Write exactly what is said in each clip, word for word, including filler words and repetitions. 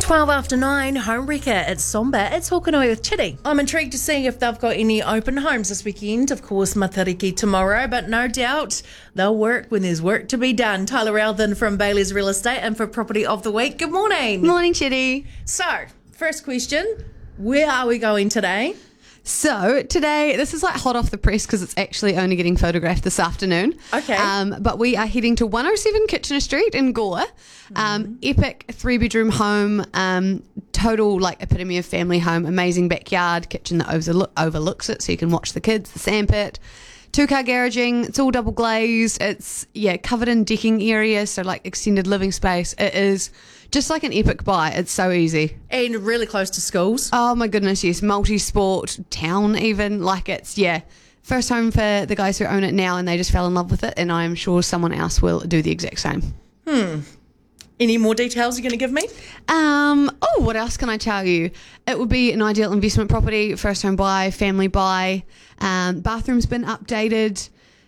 twelve after nine, Homewrecker, it's Somber, it's Walking Away with Chitty. I'm intrigued to see if they've got any open homes this weekend. Of course, Matariki tomorrow, but no doubt they'll work when there's work to be done. Tyler Alden from Bailey's Real Estate and for Property of the Week. Good morning. Morning, Chitty. So, first question, where are we going today? So today, this is like hot off the press because it's actually only getting photographed this afternoon. Okay. Um, but we are heading to one oh seven Kitchener Street in Gore. Um, mm. Epic three-bedroom home, um, total like epitome of family home, amazing backyard, kitchen that overlook- overlooks it so you can watch the kids, the sandpit. Two-car garaging, it's all double glazed, it's, yeah, covered in decking area, so like extended living space. It is just like an epic buy. It's so easy. And really close to schools. Oh my goodness, yes. Multi-sport, town even, like it's, yeah. First home for the guys who own it now and they just fell in love with it, and I am sure someone else will do the exact same. Hmm. Any more details you're going to give me? Um, oh, what else can I tell you? It would be an ideal investment property, first home buy, family buy. Um, bathroom's been updated.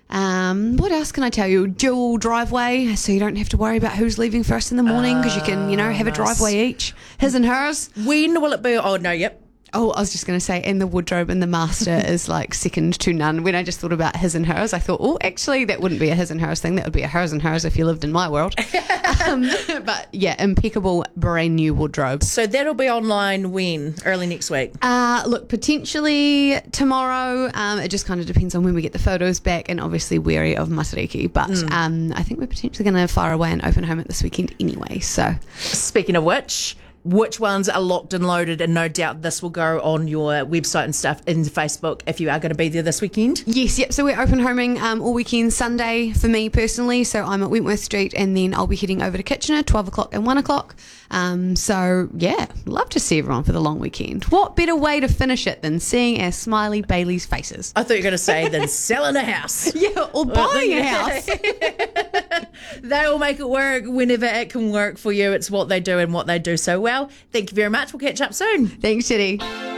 Um, what else can I tell you? Dual driveway, so you don't have to worry about who's leaving first in the morning because you can, you know, have nice. a driveway each. His and hers. When will it be? Oh, no, yep. Oh, I was just going to say, and the wardrobe and the master is like second to none. When I just thought about his and hers, I thought, oh, actually, that wouldn't be a his and hers thing. That would be a hers and hers if you lived in my world. um, but yeah, impeccable, brand new wardrobe. So that'll be online when? Early next week? Uh, look, potentially tomorrow. Um, it just kind of depends on when we get the photos back, and obviously wary of Matariki. But mm. um, I think we're potentially going to fire away an open home at this weekend anyway. So, speaking of which, which ones are locked and loaded, and no doubt this will go on your website and stuff in Facebook if you are going to be there this weekend? Yes, yep. So we're open homing um, all weekend Sunday for me personally. So I'm at Wentworth Street, and then I'll be heading over to Kitchener, twelve o'clock and one o'clock. Um, so yeah, love to see everyone for the long weekend. What better way to finish it than seeing our smiley Bailey's faces? I thought you were going to say than selling a house. Yeah, or buying a house. They will make it work whenever it can work for you. It's what they do and what they do so well. Thank you very much. We'll catch up soon. Thanks, Chitty.